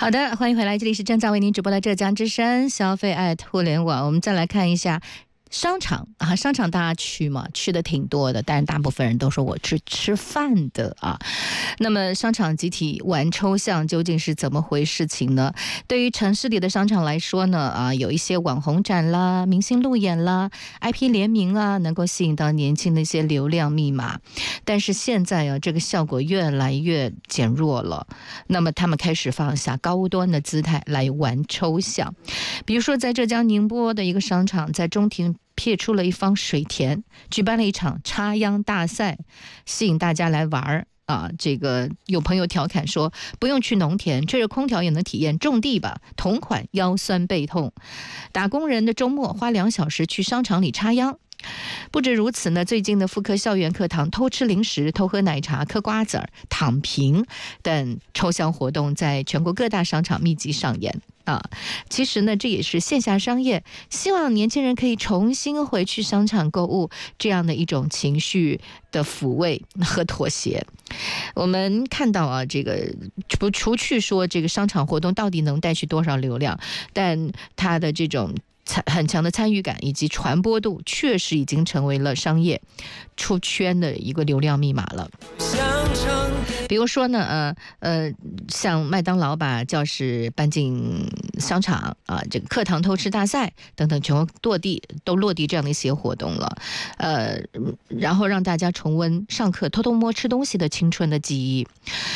好的，欢迎回来，这里是正在为您直播的浙江之声消费爱互联网。我们再来看一下商场啊，商场大家去嘛，去的挺多的，但是大部分人都说我去吃饭的啊。那么商场集体玩抽象究竟是怎么回事情呢？对于城市里的商场来说呢，有一些网红展啦、明星路演啦、IP 联名啊，能够吸引到年轻的一些流量密码。但是现在这个效果越来越减弱了。那么他们开始放下高端的姿态来玩抽象，比如说在浙江宁波的一个商场，在中庭撇出了一方水田，举办了一场插秧大赛，吸引大家来玩啊。这个有朋友调侃说，不用去农田，吹着空调也能体验种地吧，同款腰酸背痛。打工人的周末花2小时去商场里插秧。不止如此呢，最近的复课校园课堂、偷吃零食、偷喝奶茶、嗑瓜子儿、躺平等抽象活动在全国各大商场密集上演啊。其实呢，这也是线下商业希望年轻人可以重新回去商场购物这样的一种情绪的抚慰和妥协。我们看到这个除去说这个商场活动到底能带去多少流量，但它的这种很强的参与感以及传播度，确实已经成为了商业出圈的一个流量密码了。比如说呢，像麦当劳把教室搬进商场啊，这个课堂偷吃大赛等等，全国都落地这样的一些活动了，然后让大家重温上课偷偷摸吃东西的青春的记忆。